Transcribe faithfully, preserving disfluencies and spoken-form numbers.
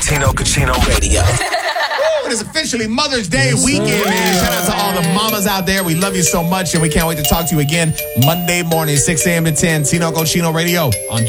Tino Cucino Radio. It is officially Mother's Day weekend, man. Shout out to all the mamas out there. We love you so much, and we can't wait to talk to you again Monday morning, six a.m. to ten. Tino Cucino Radio on